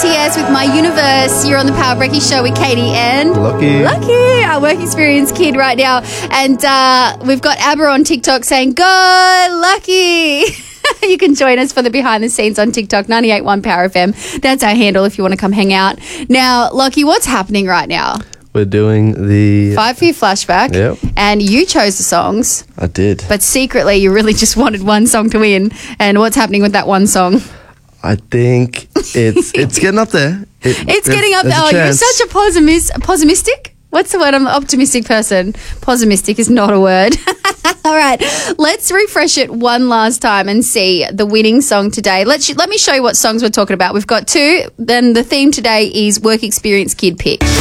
BTS with My Universe. You're on the Power Breaky Show with Katie and Lucky, our work experience kid right now. And we've got Abba on TikTok saying, "Go Lucky." You can join us for the behind the scenes on TikTok, 98.1 Power FM. That's our handle if you want to come hang out. Now, Lucky, what's happening right now? We're doing the 5-year flashback. Yep. And you chose the songs. I did. But secretly, you really just wanted one song to win. And what's happening with that one song? I think it's getting up there. It's getting up there. Oh, you're such a pessimistic? What's the word? I'm an optimistic person. Pessimistic is not a word. All right, let's refresh it one last time and see the winning song today. Let me show you what songs we're talking about. We've got two. Then the theme today is Work Experience Kid Pick.